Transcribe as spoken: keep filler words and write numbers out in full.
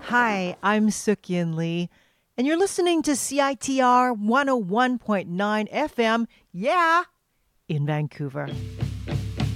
Hi, I'm Suk-Yin Lee, and you're listening to C I T R one oh one point nine F M, yeah, in Vancouver.